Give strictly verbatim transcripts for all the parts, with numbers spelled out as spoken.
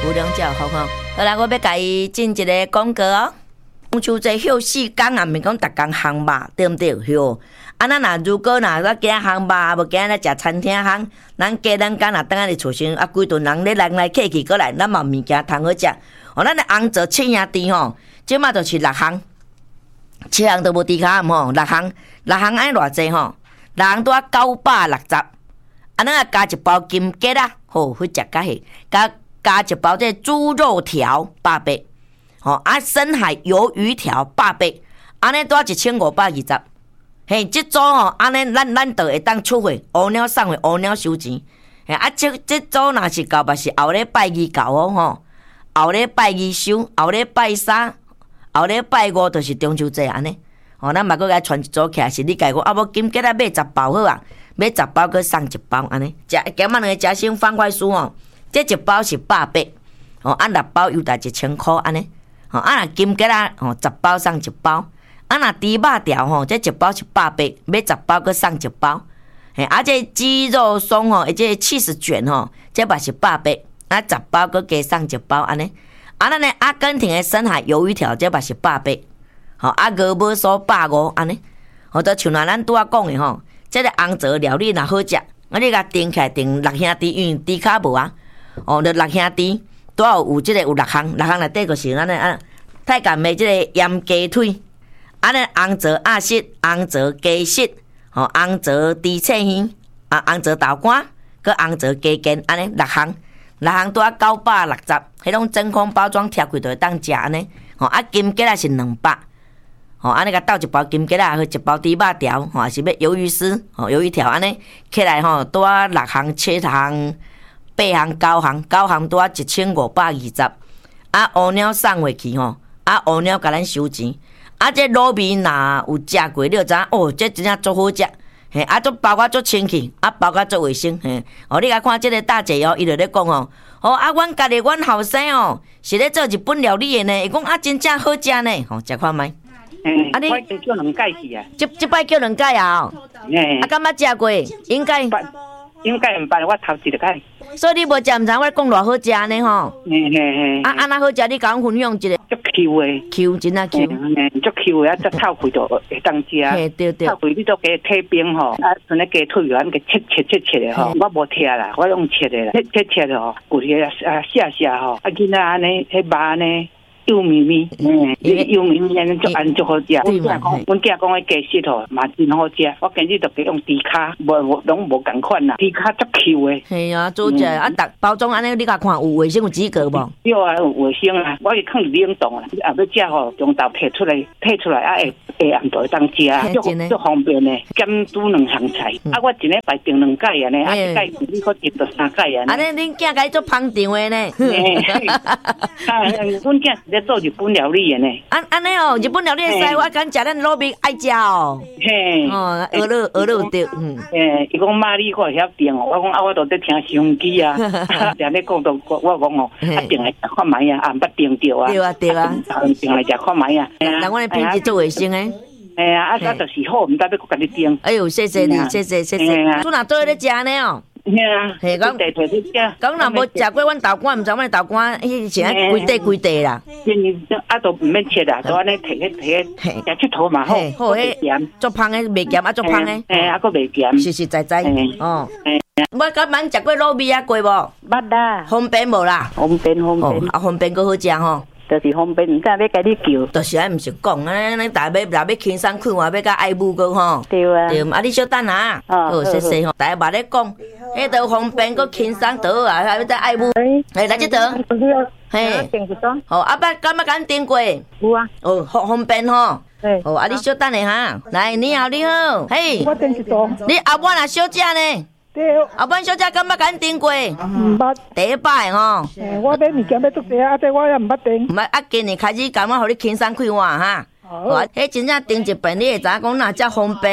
有两只好吼。好啦，我要甲伊进一个广告哦。中秋节休四天啊，毋是讲逐工烘肉，对毋对？吼。啊，咱若如果若咱惊烘肉，无惊来食餐厅烘，咱家咱敢若等下伫厝先，啊，规顿人咧来来客去过来，咱嘛物件通好食。哦，咱的红枣七兄弟吼，即马就是六项，七项都无猪脚暗吼，六项，六项爱偌济吼？六项拄啊九百六十，啊，咱啊加一包金桔啊，吼，去食较好，加加一包这猪肉条八百，吼啊深海鱿鱼条八百，安尼拄啊一千五百二十。嘿，即组吼，安尼咱咱就会当出货，乌鸟送货，乌鸟收钱。嘿，啊，即即组若是到吧，是后礼拜二到哦吼。后礼拜二收，后礼拜三，后礼拜五就是中秋节安尼。吼，咱嘛搁甲传一组起来，是你家讲啊，无金桔啊买十包好啊，买十包搁送一包安尼。食今仔两个食生方块酥吼，这一包是八百，吼，啊六包又大一千箍安尼。吼，啊若金桔啊，吼十包送一包。啊若猪肉条吼，这一包是八百，买十包搁送一包。嘿，啊这鸡肉松吼，这起司卷吼，这嘛是八百。啊，十包搁加送一包安尼，啊，咱的阿根廷的深海鱿鱼条，这嘛是八百，吼，啊，鹅母酥百五安尼，吼，都像咱咱拄仔讲的吼，这个红枣料理若好食，啊，你甲订起来订六兄弟，因为猪脚无啊，哦，就六兄弟，拄有有这个有六项，六项内底就是咱的啊，太监的这个盐鸡腿，啊，咱红枣鸭舌，红枣鸡舌，吼，红枣猪翅耳，啊，红枣豆干，搁红枣鸡筋，安尼六项。六项拄啊九百六十，迄种真空包装贴开就会当食安尼。吼啊金桔啊是两百，吼安尼甲倒一包金桔啊，去一包猪肉条，吼是要鱿鱼丝，吼鱿鱼条安尼起来吼拄啊六项、七项、八项、九项，九项拄啊一千五百二十。啊乌鸟送回去吼，啊乌鸟甲咱收钱。啊这卤味若有食过，你就知影哦，这真正足好食。嘿，啊，做包甲做清气，啊，包甲做卫生，嘿，哦，你甲看即个大姐哦，伊就咧讲哦，哦，啊，阮家己阮后生哦，是咧做日本料理的呢，伊讲啊，真正好食呢，吼，食看觅。 嗯，啊，你我已经叫两届去啊。 即即摆叫两届啊？ 嘿， 啊，敢捌食过？应该。 应该毋捌，我头一个届。 所以你无食毋知我讲偌好食呢吼。 嘿嘿嘿。啊， 安那好食，你甲阮分享一个。 足 Q 的。 Q 真啊 Q。 嘿，足 Q 的，啊，只透开就会当食。 嘿，对对。 透开你都加退冰吼，啊，像那鸡腿丸，给切切切切的吼，我无切啦，我用切的啦，切切切的吼，骨起啊啊下下吼，啊，囡仔安尼，迄肉呢？幼咪咪，嗯，幼咪咪安尼足安足好食。阮囝讲，阮囝讲迄鸡翅吼，嘛真好食。我今日就给用猪脚，无无拢无共款啦，猪脚足 Q 的。 系啊，做只啊，逐包装安尼，你甲看有卫生有资格无？ 有啊，有卫生啊，我会放冷冻啊。啊，要食吼，从头摕出来，摕出来啊，会下暗就会当食，足足方便的。兼煮两项菜，啊，我一礼拜订两届啊呢，啊，一届你可订到三届啊。 安尼恁囝家做捧场的呢？ 啊，阮囝。咧做日本料理的呢， 安安尼哦，日本料理的西我敢食咱卤味爱食哦。 嘿， 哦，鹅肉鹅肉对，嗯。 诶，伊讲妈你我会晓订哦，我讲啊，我都在听收音机啊，常咧讲到我我讲哦，啊订来食看觅啊，啊毋捌订着啊。 对啊对啊， 订来食看觅啊。 人阮的品质做卫生诶。 哎呀，啊，啊，就是好，毋知要搁甲你订。 哎呦，谢谢你，谢谢谢谢。做哪做咧食呢哦？ 嘿啊，嘿，讲地地去食。 讲若无食过阮豆干，毋知阮豆干迄是安规地规地啦。 啊，都毋免切啦，都安尼摕去摕去食佚佗嘛好。好，迄咸， 足芳诶，袂咸啊，足芳诶。 诶，啊，佫袂咸。 实实在在。哦。我甲蛮食过卤味啊，过无？ 捌啦。 方便无啦？ 方便方便。 啊，方便佫好食吼。 就是方便，毋知要甲你叫。 就是安，毋是讲安尼，大家要若要轻松看话，要甲爱慕个吼。 对啊。 对，啊，你小等啊。好，谢谢吼。大家嘛咧讲，迄都方便佫轻松倒啊，还要再爱慕。哎，来这倒。嘿。好，阿爸敢捌敢订过？ 有啊。 哦，方方便吼。哦，啊，你小等下哈。来，你好，你好。嘿。 我订一桌。 你后晚若小姐呢？ 对， 后晚小姐敢捌敢订过？ 毋捌。 第一摆吼。 我买物件要足济啊，这我也毋捌订。 毋捌啊，今年开始感觉互你轻松开换哈。哦，迄真正订一遍，你会知影讲哪遮方便，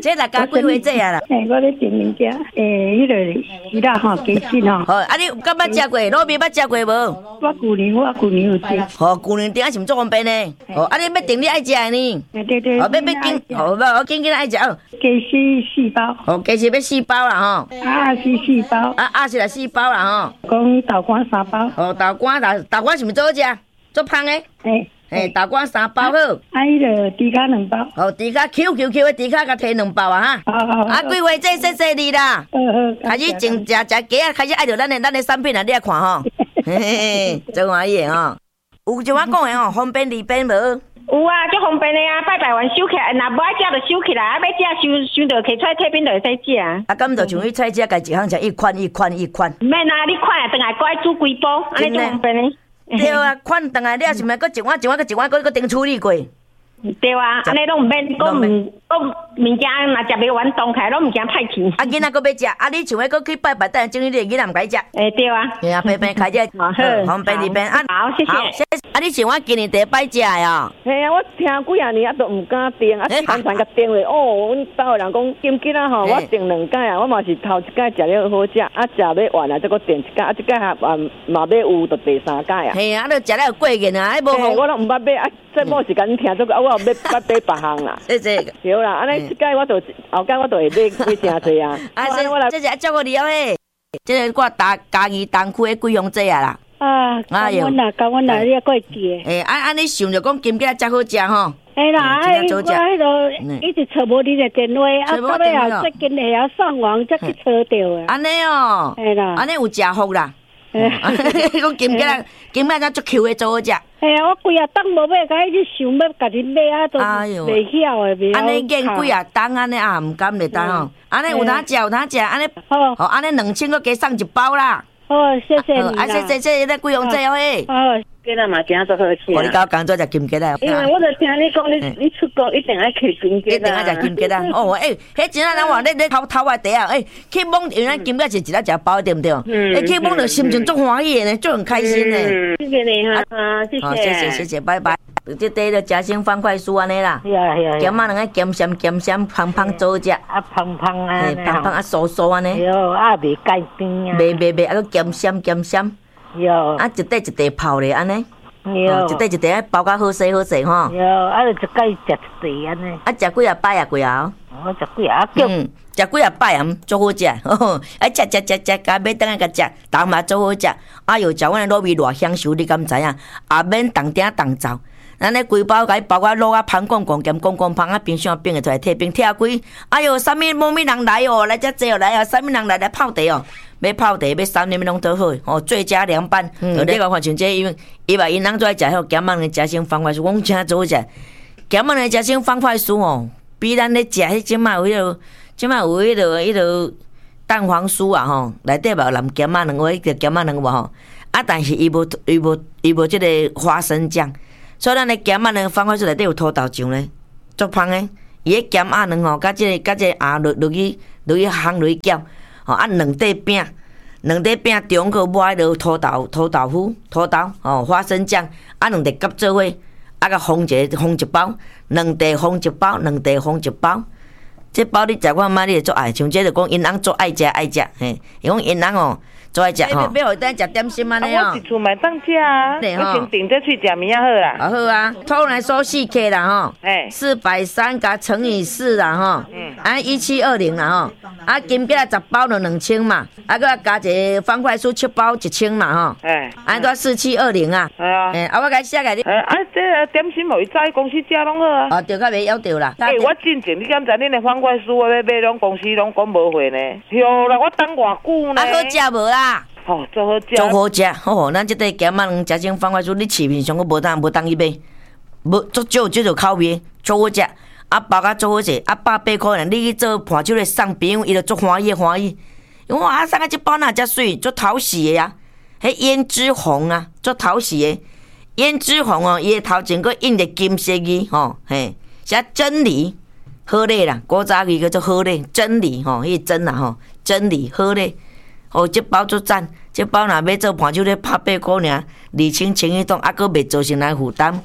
这大家几岁这啊啦？ 诶，我咧订物件，诶，迄个伊拉吼鸡翅吼。 好，啊你敢捌食过？糯米捌食过无？ 我旧年我旧年有食。 好，旧年订啊是毋足方便呢。好，啊你要订你爱食的呢？ 对对。 好，要要紧，好，我紧紧爱食哦。 鸡翅四包。 好，鸡翅要四包啦吼。 啊是四包。 啊啊是来四包啦吼。 讲豆干三包。 哦，豆干豆豆干是毋是做好食？做芳的？ 诶。 诶，豆干三包好。 啊，迄个猪脚两包。 哦，猪脚 Q Q Q 的猪脚，甲摕两包啊哈。 好好。 啊，几位这谢谢你啦。 好好。 开始种食食鸡啊，开始爱着咱的咱的产品啊，你来看吼。嘿嘿，真欢喜吼。有像我讲的吼，方便利便无？ 有啊，足方便的啊！拜拜完收起来，若无爱食就收起来，啊要食收收着摕出来退冰就会使食啊。 啊，咁就像去菜市家一项食一款一款一款。 免啊，你看啊，等下搁爱煮几包，安尼足方便的。 对啊，款等下你也是咪搁一碗一碗搁一碗搁搁顶处理过？ 对啊，安尼拢毋免，搁毋搁物件若食袂完冻起来，拢物件歹去。 啊，囡仔搁要食，啊你像要搁去拜拜，等下整理你囡仔毋该食。 诶，对啊。 对啊，平平开只， 好， 方便利便啊。 好，谢谢。 好，谢谢。啊，你像我今年第一摆食的哦。 嘿啊，我听几啊年啊都毋敢订，啊常常甲订话，哦，阮兜的人讲金桔啊吼，我订两届啊，我嘛是头一届食了好食，啊食要完啊，再搁订一届，啊一届还嘛嘛要有到第三届啊。 嘿啊，你食了过瘾啊，还无好。 我都毋捌买，啊这某时间听做个，啊我又要捌买别项啦。 谢谢。 对啦，安尼即届我就后届我就会买买诚济啊。 啊，这我来，这是照顾你哦嘿。这个我大嘉义东区的贵阳节啊啦。 啊，感恩啦，感恩啦，你也过记诶。 诶，安安尼想着讲金桔才好食吼。 哎啦，哎，我迄个一直找无你的电话，啊，到尾后最近会晓上网才去找着诶。 安尼哦， 哎啦， 安尼有食福啦。讲金桔啦，金桔咱足 Q 的做好食。 哎呀，我规啊当无买，甲一直想要家己买啊，都袂晓诶，袂晓。 安尼见几啊当安尼啊，毋敢袂当吼。安尼有通食，有通食，安尼好， 好，安尼两千个加送一包啦。 好，谢谢你啦。 啊，谢谢谢谢咱贵阳节哦嘿。 好。 今仔嘛真做好吃。 我你搞工作食金桔啦。 因为我就听你讲，你你出国一定爱吃金桔啦。 一定爱食金桔啦。哦，诶，迄真仔人话咧咧偷偷啊地啊，诶，去摸原来金桔是一粒食包对毋对？嗯。诶，去摸着心情足欢喜诶呢，足很开心呢。 谢谢你哈，啊，谢谢。 好，谢谢谢谢，拜拜。这底了夹心方块酥安尼啦。 是啊是啊。 咸啊两个咸咸咸咸芳芳做食。 啊芳芳啊。 嘿，芳芳啊酥酥安尼。 哟，啊袂改甜啊。 袂袂袂，啊个咸咸咸咸。 哟。 啊一块一块泡咧安尼。 哟。 一块一块啊包甲好势好势吼。 哟，啊就一摆食一块安尼。 啊食几啊摆啊几啊？ 我食几啊叫。 嗯，食几啊摆啊，足好食。啊食食食食，甲尾等下甲食，冬嘛足好食。啊哟，食阮的糯米偌享受，你敢知影？也免动鼎动灶。咱咧规包甲伊包甲卤啊香公公兼公公芳啊，冰箱冰个出来，摕冰拆开。哎哟，啥物某物人来哦，来遮济哦，来啊，啥物人来来泡茶哦，要泡茶要三年拢都好哦，最佳凉拌。嗯，你讲看像这因为伊把因人做来食迄咸仔的夹心方块酥，讲真做好食。咸仔的夹心方块酥哦，比咱咧食迄即卖有迄落，即卖有迄落迄落蛋黄酥啊吼，内底嘛有淋咸仔两个，迄个咸仔两个无吼。啊，但是伊无伊无伊无即个花生酱。所以咱的咸仔卵方块酥内底有土豆酱咧，足芳诶。伊迄咸仔卵吼，甲即个甲即个鸭落落去落去烘落去搅，吼啊两块饼，两块饼中去抹迄落土豆土豆腐、土豆吼花生酱，啊两块夹做伙，啊甲封一个封一包，两块封一包，两块封一包。这包你食看卖，你会足爱，像这就讲因翁足爱食爱食，嘿，伊讲因翁哦。做爱食吼，要互等食点心安尼哦。 我一厝嘛当食啊，我先订这喙食面啊好啦。 啊好啊，偷来收四 K 啦吼，哎，四百三甲乘以四啦吼，嗯，啊一七二零啦吼，啊金桔十包就两千嘛，啊搁加一个方块酥七包一千嘛吼，哎，啊都四七二零啊，哎啊，哎啊我甲写个你， 哎啊这点心互伊早去公司食拢好啊。 哦，对，较袂要着啦。 哎，我进前你敢知恁的方块酥我要买拢公司拢讲无货呢？哟啦，我等偌久呢？ 啊好食无啦？ 哦，做好食， 做好食，吼！咱即块咸仔卵夹心方块酥，你市面上佫无当无当去买，无足少即种口味，做好食，啊包甲做好势，啊百八块呢，你去做伴手礼送朋友，伊就足欢喜欢喜。因为我啊送啊即包哪遮水，足讨喜的啊！迄胭脂红啊，足讨喜的。胭脂红哦，伊的头前佫印着金色字吼，嘿，写真理好礼啦，古早字叫做好礼，真理吼，迄真啦吼，真理好礼。哦，这包足赞，这包若要做伴手礼拍八块尔，二千千一栋，啊，佫袂造成咱负担。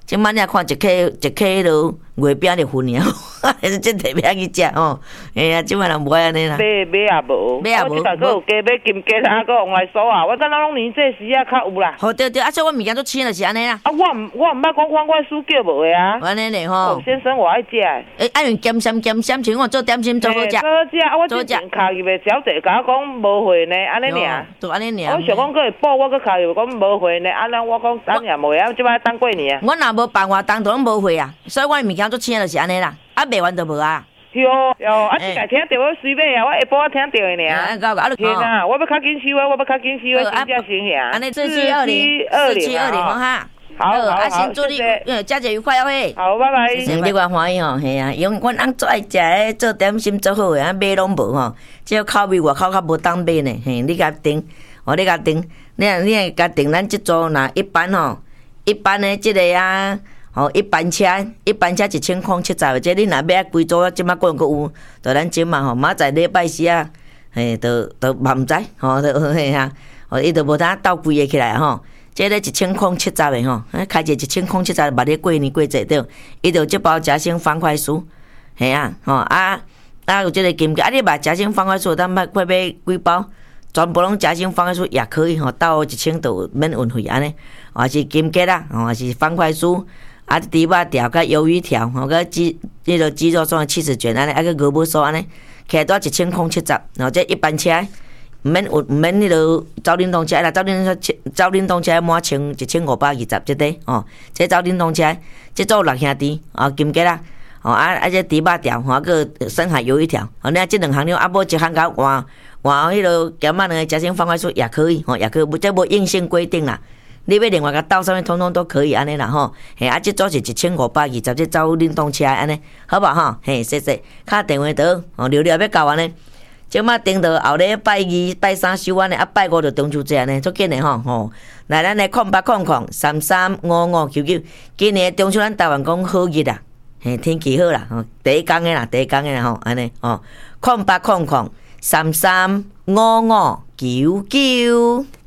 即摆你看一克一克迄落月饼就分了，即特别去食吼。哎呀，即摆人无爱安尼啦。 买买也无， 买也无。 我即摆佫有加买金鸡汤，佫往来数啊。我敢若拢年这时啊较有啦。 好对对，啊，所以我物件都请就是安尼啦。 啊，我毋我毋捌讲方块酥叫无的啊。 安尼嘞吼。 先生，我爱食。 诶，爱用咸咸咸咸，像我做点心做好食。 做好食，啊，我之前卡入的小姐甲我讲无会呢，安尼尔。 就安尼尔。 我想讲佫会补，我佫卡入讲无会呢，安尼我讲等下无啊，即摆等过年啊。 我若无办活动，都拢无会啊，所以我物件做请就是安尼啦，啊卖完就无啊。 哟哟，啊！即个听到我随买啊，我下晡听到的尔。 啊，搞搞， 天啊！我要较紧收啊，我要较紧收啊，真正成兄。 安尼四七二零，四七二零哈。 好，好，好， 先祝你呃佳节愉快哦嘿。 好，拜拜。 生日快欢喜吼，嘿啊，因为阮翁最爱食诶，做点心做好诶，啊买拢无吼，只要口味外口较无当买呢，嘿，你甲订，哦，你甲订，你啊，你甲订咱即组若一般吼，一般诶即个啊。哦，一班车，一班车一千块七十，即你若买规组，即摆个人阁有，就咱即嘛吼，明仔载礼拜四啊，嘿，都都嘛毋知，吼，都嘿啊，哦，伊都无当斗贵个起来吼，即个一千块七十个吼，开一一千块七十，捌咧过年过节着，伊就即包夹心方块酥，嘿啊，吼啊啊有即个金价，啊你捌夹心方块酥，咱买快买几包？全部拢夹心方块酥也可以吼，到一千都免运费安尼，或是金桔啦，或是方块酥。啊，猪肉条、甲鱿鱼条，吼，甲鸡迄个鸡肉爽七十卷安尼，啊个鹅母酥安尼，起多一千块七十，然后这一班车，毋免有毋免迄落走冷冻车啦，走冷冻车走冷冻车满千一千五百二十即块，哦，这走冷冻车，这做六兄弟，啊金桔啦，哦啊啊这猪肉条，吼，个深海鱿鱼条，哦，你啊这两项了，啊无一项甲换换迄落咸仔两个夹心方块酥也可以，吼，也可以，这无硬性规定啦。你要另外甲倒上面，通通都可以安尼啦吼。嘿，啊，即组是一千五百二十，即走冷冻车安尼，好无吼？嘿，谢谢。敲电话倒，哦，聊聊要到安尼。即马顶到后日拜二、拜三收安尼，啊拜五就中秋节安尼，足紧诶吼吼。来，咱来空八空空三三五五九九，今年中秋咱台湾讲好日啦，嘿，天气好啦，吼，第一工诶啦，第一工诶啦吼，安尼哦，空八空空三三五五九九。